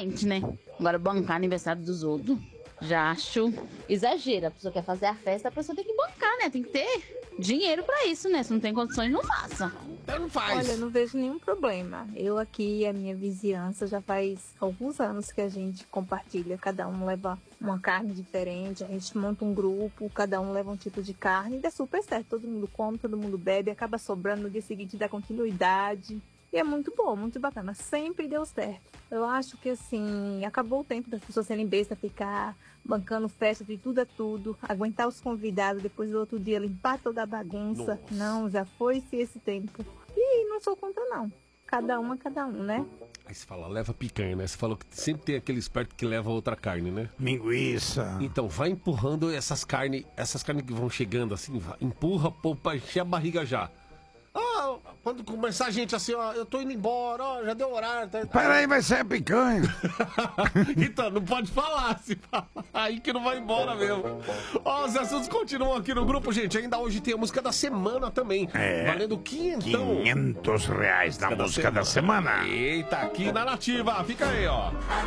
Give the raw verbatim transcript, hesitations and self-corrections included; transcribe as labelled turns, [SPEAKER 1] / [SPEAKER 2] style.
[SPEAKER 1] diferente, né? Agora, bancar aniversário dos outros, já acho exagero. A pessoa quer fazer a festa, a pessoa tem que bancar, né? Tem que ter dinheiro pra isso, né? Se não tem condições, não faça.
[SPEAKER 2] Então não faz.
[SPEAKER 3] Olha, não vejo nenhum problema. Eu aqui e a minha vizinhança já faz alguns anos que a gente compartilha. Cada um leva uma carne diferente, a gente monta um grupo, cada um leva um tipo de carne e dá super certo. Todo mundo come, todo mundo bebe, acaba sobrando no dia seguinte, dá continuidade. E é muito bom, muito bacana. Sempre deu certo. Eu acho que, assim, acabou o tempo das pessoas serem bestas, ficar bancando festa de tudo a tudo, aguentar os convidados, depois do outro dia limpar toda a bagunça.
[SPEAKER 2] Nossa.
[SPEAKER 3] Não, já foi-se esse tempo. E não sou contra, não. Cada um é cada um, né?
[SPEAKER 2] Aí você fala, leva picanha, né? Você falou que sempre tem aquele esperto que leva outra carne, né?
[SPEAKER 4] Linguiça.
[SPEAKER 2] Então, vai empurrando essas carnes, essas carnes que vão chegando assim, vai, empurra, pô, pra encher a barriga já. Ah, quando começar a gente assim, ó, eu tô indo embora, ó, já deu horário. Tá...
[SPEAKER 4] Peraí, vai ser a picanha.
[SPEAKER 2] Então, não pode falar, se fala, aí que não vai embora mesmo. Ó, os assuntos continuam aqui no grupo, gente. Ainda hoje tem a música da semana também.
[SPEAKER 4] É.
[SPEAKER 2] Valendo quinhentão.
[SPEAKER 4] quinhentos reais na música da semana.
[SPEAKER 2] Eita, aqui na Nativa. Fica aí, ó.